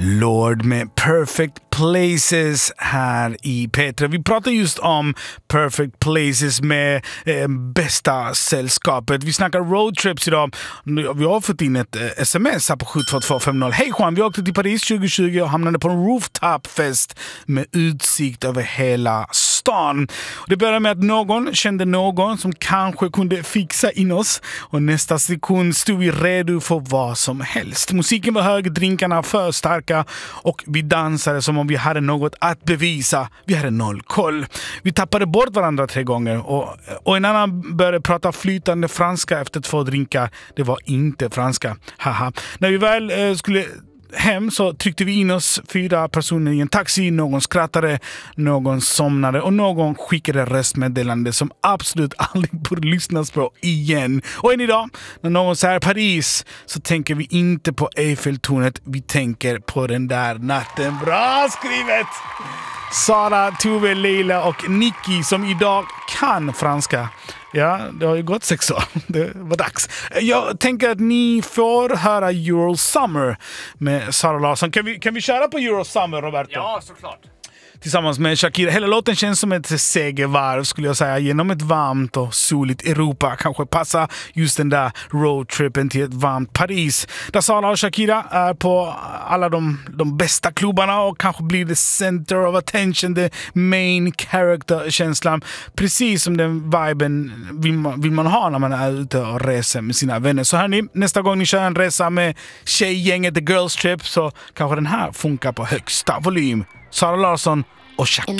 Lord med Perfect Places här i Petra. Vi pratar just om Perfect Places med bästa sällskapet. Vi snackar roadtrips idag. Vi har fått in ett sms här på 72250. Hej Juan, vi åkte till Paris 2020 och hamnade på en rooftopfest med utsikt över hela stan. Det började med att någon kände någon som kanske kunde fixa in oss och nästa sekund stod vi redo för vad som helst. Musiken var hög, drinkarna för starka och vi dansade som om vi hade något att bevisa. Vi hade noll koll. Vi tappade bort varandra 3 gånger och en annan började prata flytande franska efter 2 drinkar. Det var inte franska. Haha. När vi väl skulle hem så tryckte vi in oss 4 personer i en taxi. Någon skrattade, någon somnade och någon skickade röstmeddelande som absolut aldrig borde lyssnas på igen. Och än idag, när någon säger Paris så tänker vi inte på Eiffeltornet, vi tänker på den där natten. Bra skrivet! Sara, Tove, Leila och Nicky som idag kan franska. Ja, det har ju gått 6 år. Det var dags. Jag tänker att ni får höra Euro Summer med Sara Larsson. Kan vi köra på Euro Summer, Roberto? Ja, såklart. Tillsammans med Shakira. Hela låten känns som ett segervarv skulle jag säga. Genom ett varmt och soligt Europa. Kanske passa just den där roadtrippen till ett varmt Paris. Där Sara och Shakira är på alla de bästa klubbarna och kanske blir the center of attention, the main character-känslan. Precis som den viben vill man ha när man är ute och reser med sina vänner. Så hörni, nästa gång ni kör en resa med tjejgänget The Girls Trip så kanske den här funkar på högsta volym. Sara Larsson och Shakira.